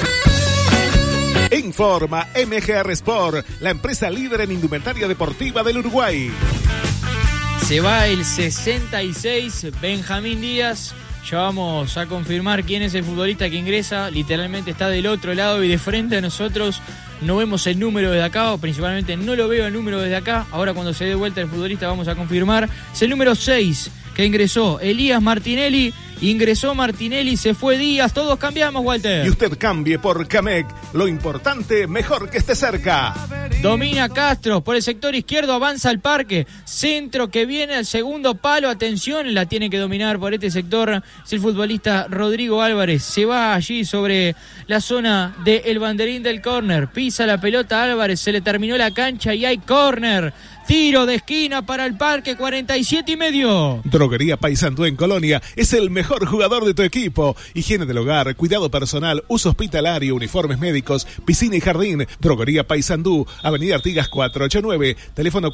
Informa MGR Sport, la empresa líder en indumentaria deportiva del Uruguay. Se va el 66, Benjamín Díaz. Ya vamos a confirmar quién es el futbolista que ingresa. Literalmente está del otro lado y de frente a nosotros. No vemos el número desde acá, o principalmente no lo veo el número desde acá. Ahora cuando se dé vuelta el futbolista vamos a confirmar. Es el número 6 que ingresó, Elías Martinelli. Ingresó Martinelli, se fue Díaz. Todos cambiamos, Walter. Y usted cambie por Camec. Lo importante, mejor que esté cerca. Domina Castro, por el sector izquierdo avanza el Parque. Centro que viene al segundo palo. Atención, la tiene que dominar por este sector. Es el futbolista Rodrigo Álvarez. Se va allí sobre la zona del banderín del córner. Pisa la pelota Álvarez, se le terminó la cancha y hay córner. Tiro de esquina para el Parque, 47,5. Droguería Paysandú en Colonia es el mejor jugador de tu equipo. Higiene del hogar, cuidado personal, uso hospitalario, uniformes médicos, piscina y jardín. Droguería Paysandú, Avenida Artigas 489, teléfono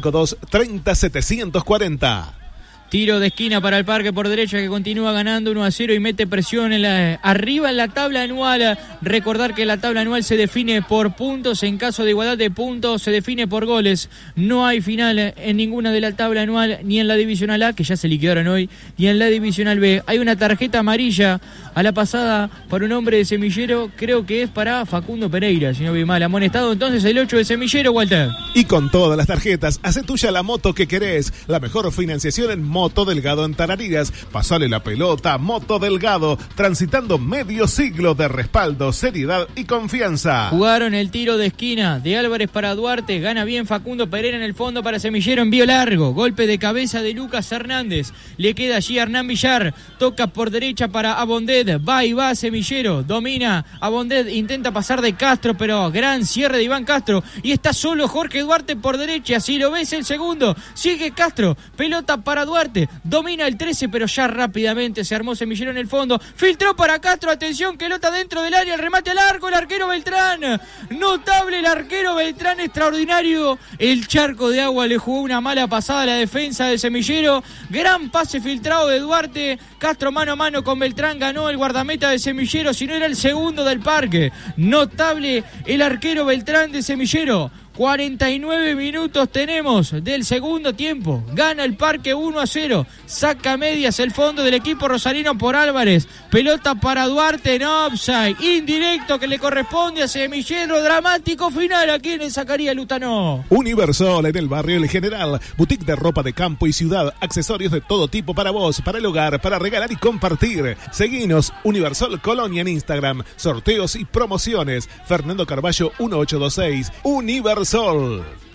452-30740. Tiro de esquina para el Parque por derecha que continúa ganando 1-0 y mete presión arriba en la tabla anual. Recordar que la tabla anual se define por puntos. En caso de igualdad de puntos se define por goles. No hay final en ninguna de la tabla anual, ni en la Divisional A, que ya se liquidaron hoy, ni en la Divisional B. Hay una tarjeta amarilla a la pasada para un hombre de Semillero. Creo que es para Facundo Pereira, si no vi mal. Amonestado entonces el 8 de Semillero, Walter. Y con todas las tarjetas, hace tuya la moto que querés. La mejor financiación en Moto Delgado en Tarariras. Pasale la pelota, Moto Delgado, transitando medio siglo de respaldo, seriedad y confianza. Jugaron el tiro de esquina de Álvarez para Duarte, gana bien Facundo Pereira en el fondo para Semillero, envío largo, golpe de cabeza de Lucas Hernández, le queda allí Hernán Villar, toca por derecha para Abondet, va y va Semillero, domina Abondet, intenta pasar de Castro, pero gran cierre de Iván Castro, y está solo Jorge Duarte por derecha, si lo ves el segundo, sigue Castro, pelota para Duarte, domina el 13, pero ya rápidamente se armó Semillero en el fondo, filtró para Castro, atención, pelota dentro del área, el remate al arco, el arquero Beltrán, notable el arquero Beltrán, extraordinario, el charco de agua le jugó una mala pasada a la defensa de Semillero, gran pase filtrado de Duarte, Castro mano a mano con Beltrán, ganó el guardameta de Semillero, si no era el segundo del Parque, notable el arquero Beltrán de Semillero. 49 minutos tenemos del segundo tiempo. Gana el Parque 1-0. Saca medias el fondo del equipo rosarino por Álvarez. Pelota para Duarte en offside. Indirecto que le corresponde a Semillero. Dramático final aquí en el Zacarías Lutano. Universal en el barrio El General. Boutique de ropa de campo y ciudad. Accesorios de todo tipo para vos, para el hogar, para regalar y compartir. Seguinos Universal Colonia en Instagram. Sorteos y promociones. Fernando Carballo 1826. Universal.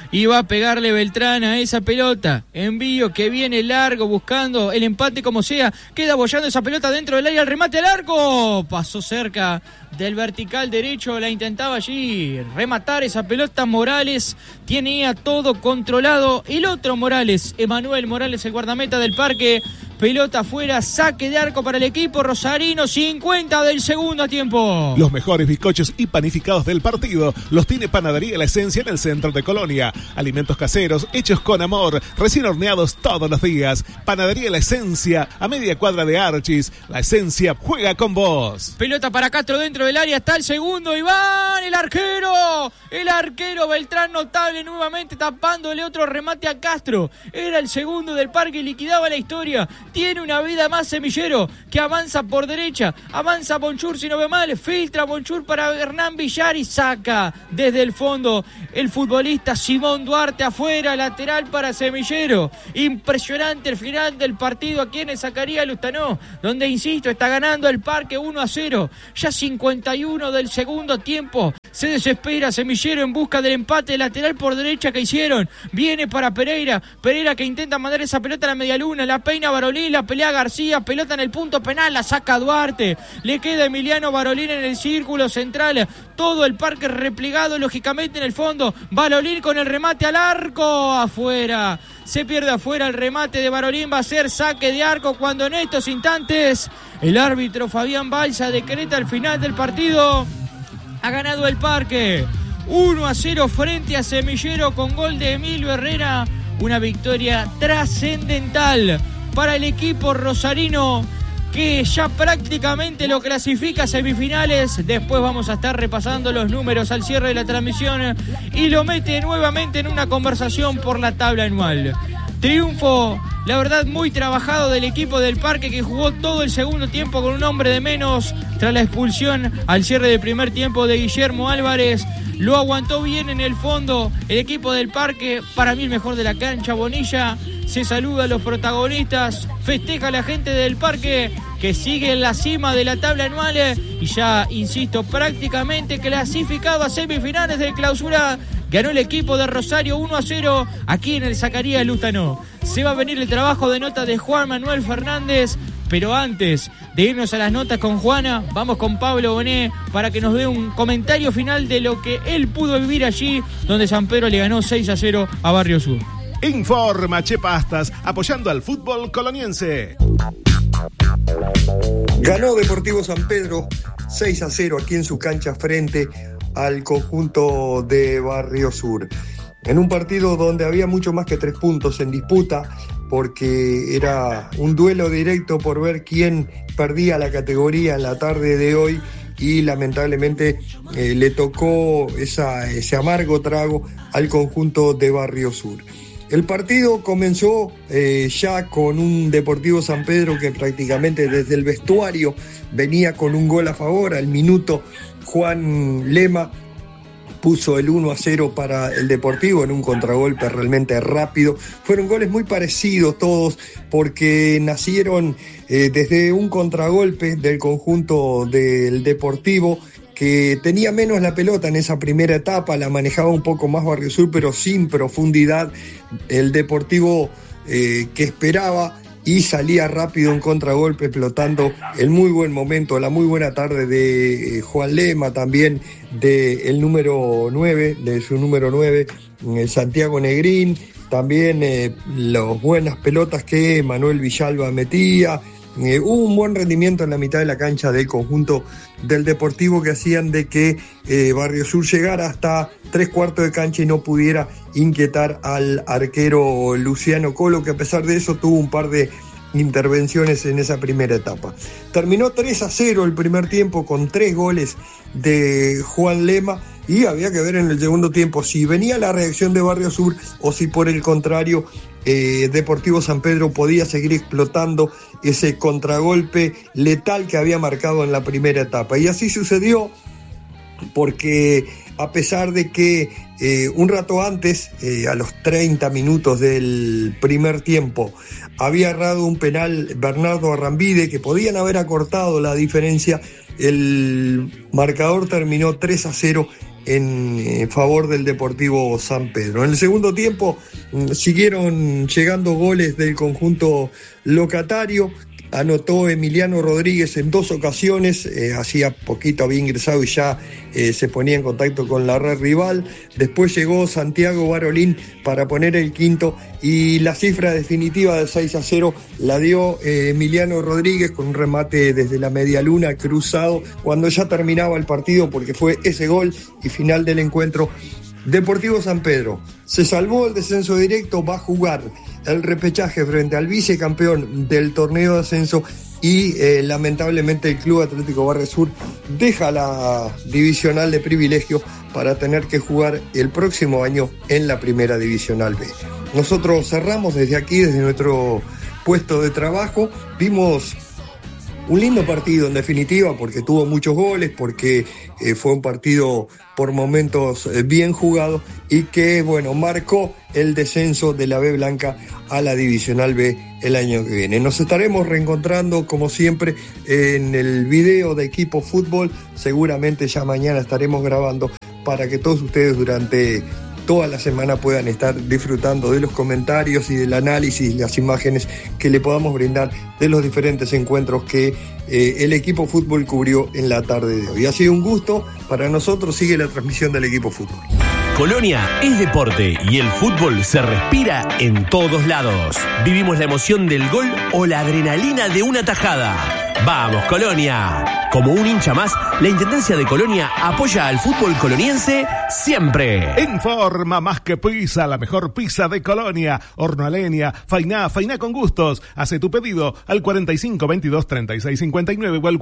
y va a pegarle Beltrán a esa pelota. Envío que viene largo buscando el empate como sea. Queda bollando esa pelota dentro del área. El remate al arco. Pasó cerca del vertical derecho. La intentaba allí rematar esa pelota Morales. Tenía todo controlado. El otro Morales, Emanuel Morales, el guardameta del Parque. Pelota afuera, saque de arco para el equipo rosarino, 50 del segundo tiempo. Los mejores bizcochos y panificados del partido los tiene Panadería La Esencia en el centro de Colonia. Alimentos caseros, hechos con amor, recién horneados todos los días. Panadería La Esencia, a media cuadra de Archis. La Esencia juega con vos. Pelota para Castro dentro del área, está el segundo, Iván, el arquero Beltrán, notable nuevamente tapándole otro remate a Castro. Era el segundo del Parque y liquidaba la historia. Tiene una vida más Semillero, que avanza por derecha, avanza Bonchur si no ve mal, filtra Bonchur para Hernán Villar y saca desde el fondo el futbolista Simón Duarte afuera, lateral para Semillero. Impresionante el final del partido aquí en el Zacarías Lustanó, donde, insisto, está ganando el Parque 1-0, ya 51 del segundo tiempo. Se desespera Semillero en busca del empate lateral por derecha que hicieron. Viene para Pereira que intenta mandar esa pelota a la medialuna, la peina Barolín, la pelea García, pelota en el punto penal, la saca Duarte, le queda Emiliano Barolín en el círculo central, todo el Parque replegado lógicamente en el fondo. Barolín con el remate al arco, afuera, se pierde afuera el remate de Barolín, va a ser saque de arco cuando en estos instantes el árbitro Fabián Balsa decreta el final del partido. Ha ganado el Parque 1-0 frente a Semillero con gol de Emilio Herrera, una victoria trascendental para el equipo rosarino, que ya prácticamente lo clasifica a semifinales. Después vamos a estar repasando los números al cierre de la transmisión y lo mete nuevamente en una conversación por la tabla anual. Triunfo, la verdad, muy trabajado del equipo del Parque, que jugó todo el segundo tiempo con un hombre de menos tras la expulsión al cierre del primer tiempo de Guillermo Álvarez. Lo aguantó bien en el fondo el equipo del Parque, para mí el mejor de la cancha, Bonilla. Se saluda a los protagonistas, festeja a la gente del Parque, que sigue en la cima de la tabla anual y ya, insisto, prácticamente clasificado a semifinales de clausura. Ganó el equipo de Rosario 1-0 aquí en el Zacarías Lustanó. Se va a venir el trabajo de nota de Juan Manuel Fernández, pero antes de irnos a las notas con Juana, vamos con Pablo Bonet para que nos dé un comentario final de lo que él pudo vivir allí, donde San Pedro le ganó 6-0 a Barrio Sur. Informa Che Pastas, apoyando al fútbol coloniense. Ganó Deportivo San Pedro 6-0 aquí en su cancha frente al conjunto de Barrio Sur. En un partido donde había mucho más que 3 puntos en disputa, porque era un duelo directo por ver quién perdía la categoría en la tarde de hoy, y lamentablemente le tocó ese amargo trago al conjunto de Barrio Sur. El partido comenzó ya con un Deportivo San Pedro que prácticamente desde el vestuario venía con un gol a favor. Al minuto, Juan Lema puso el 1-0 para el Deportivo en un contragolpe realmente rápido. Fueron goles muy parecidos todos, porque nacieron desde un contragolpe del conjunto del Deportivo, que tenía menos la pelota en esa primera etapa, la manejaba un poco más Barrio Sur, pero sin profundidad. El Deportivo que esperaba y salía rápido en contragolpe, explotando el muy buen momento, la muy buena tarde de Juan Lema, también del número 9, de su número 9, Santiago Negrín, también las buenas pelotas que Manuel Villalba metía. Hubo un buen rendimiento en la mitad de la cancha del conjunto del Deportivo, que hacían de que Barrio Sur llegara hasta 3/4 de cancha y no pudiera inquietar al arquero Luciano Colo, que a pesar de eso tuvo un par de intervenciones en esa primera etapa. Terminó 3-0 el primer tiempo con 3 goles de Juan Lema, y había que ver en el segundo tiempo si venía la reacción de Barrio Sur o si por el contrario Deportivo San Pedro podía seguir explotando ese contragolpe letal que había marcado en la primera etapa. Y así sucedió, porque a pesar de que un rato antes, a los 30 minutos del primer tiempo, había errado un penal Bernardo Arrambide, que podían haber acortado la diferencia, el marcador terminó 3-0 en favor del Deportivo San Pedro. En el segundo tiempo siguieron llegando goles del conjunto locatario. Anotó Emiliano Rodríguez en 2 ocasiones, hacía poquito había ingresado y ya se ponía en contacto con la red rival. Después llegó Santiago Barolín para poner el quinto y la cifra definitiva de 6-0 la dio Emiliano Rodríguez con un remate desde la media luna cruzado cuando ya terminaba el partido, porque fue ese gol y final del encuentro. Deportivo San Pedro se salvó el descenso directo, va a jugar el repechaje frente al vicecampeón del torneo de ascenso y lamentablemente el Club Atlético Barrio Sur deja la divisional de privilegio para tener que jugar el próximo año en la primera divisional B. Nosotros cerramos desde aquí, desde nuestro puesto de trabajo, vimos un lindo partido en definitiva, porque tuvo muchos goles, porque fue un partido por momentos bien jugado y que, bueno, marcó el descenso de la B Blanca a la Divisional B el año que viene. Nos estaremos reencontrando, como siempre, en el video de Equipo Fútbol. Seguramente ya mañana estaremos grabando para que todos ustedes durante toda la semana puedan estar disfrutando de los comentarios y del análisis y las imágenes que le podamos brindar de los diferentes encuentros que el Equipo Fútbol cubrió en la tarde de hoy. Ha sido un gusto para nosotros. Sigue la transmisión del Equipo Fútbol. Colonia es deporte y el fútbol se respira en todos lados. Vivimos la emoción del gol o la adrenalina de una tajada. ¡Vamos, Colonia! Como un hincha más, la Intendencia de Colonia apoya al fútbol coloniense siempre. Informa Más que Pizza, la mejor pizza de Colonia. Horno a leña, fainá con gustos. Hace tu pedido al 4522-3659 o al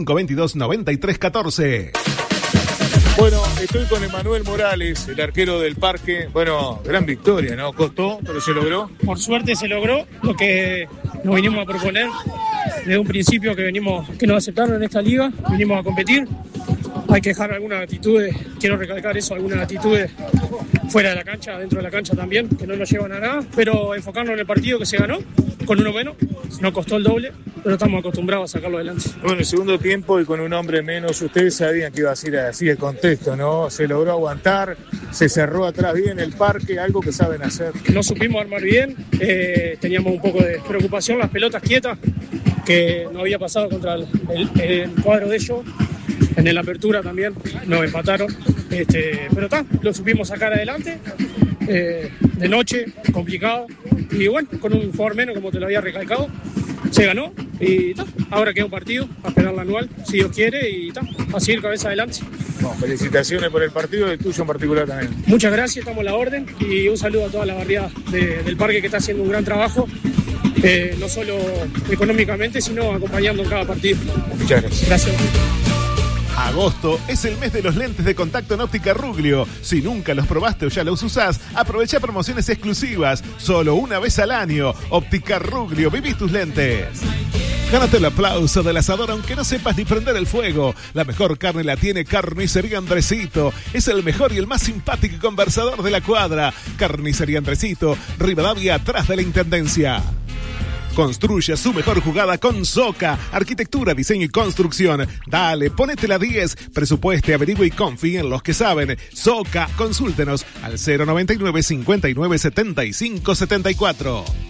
4522-9314. Bueno, estoy con Emanuel Morales, el arquero del Parque. Bueno, gran victoria, ¿no? Costó, pero se logró. Por suerte se logró lo que nos vinimos a proponer desde un principio, que nos aceptaron en esta liga, vinimos a competir. Hay que dejar algunas actitudes, quiero recalcar eso, algunas actitudes fuera de la cancha, dentro de la cancha también, que no nos llevan a nada, pero enfocarnos en el partido que se ganó, con uno menos, nos costó el doble, pero estamos acostumbrados a sacarlo adelante. Bueno, el segundo tiempo y con un hombre menos, ustedes sabían que iba a ser así el contexto, ¿no? Se logró aguantar, se cerró atrás bien el Parque, algo que saben hacer. No supimos armar bien, teníamos un poco de preocupación, las pelotas quietas, que no había pasado contra el cuadro de ellos. En la apertura también nos empataron, pero lo supimos sacar adelante, de noche, complicado, y bueno, con un jugador menos, como te lo había recalcado, se ganó, y ahora queda un partido, a esperar la anual, si Dios quiere, y a seguir cabeza adelante. No, felicitaciones por el partido y el tuyo en particular también. Muchas gracias, estamos a la orden, y un saludo a toda la barriada del Parque que está haciendo un gran trabajo, no solo económicamente, sino acompañando en cada partido. Muchas gracias. Gracias. Agosto es el mes de los lentes de contacto en Óptica Ruglio. Si nunca los probaste o ya los usás, aprovecha promociones exclusivas. Solo una vez al año. Óptica Ruglio, viví tus lentes. Gánate el aplauso del asador aunque no sepas ni prender el fuego. La mejor carne la tiene Carnicería Andresito. Es el mejor y el más simpático conversador de la cuadra. Carnicería Andresito, Rivadavia, atrás de la Intendencia. Construye su mejor jugada con Soca. Arquitectura, diseño y construcción. Dale, ponete la 10. Presupueste, averigüe y confíe en los que saben. Soca, consúltenos al 099 59 75 74.